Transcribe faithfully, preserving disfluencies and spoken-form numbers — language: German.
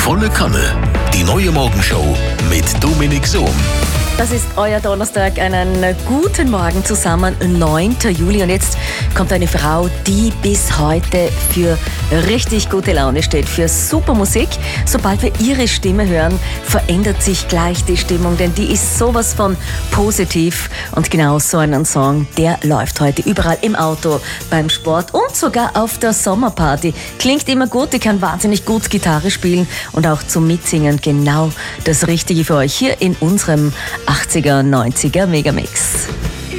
Volle Kanne. Die neue Morgenshow mit Dominik Sohm. Das ist euer Donnerstag. Einen guten Morgen zusammen, neunten Juli. Und jetzt kommt eine Frau, die bis heute für richtig gute Laune steht, für super Musik. Sobald wir ihre Stimme hören, verändert sich gleich die Stimmung, denn die ist sowas von positiv. Und genau so einen Song, der läuft heute überall im Auto, beim Sport und sogar auf der Sommerparty. Klingt immer gut, die kann wahnsinnig gut Gitarre spielen und auch zum Mitsingen genau das Richtige für euch hier in unserem achtziger, neunziger Megamix.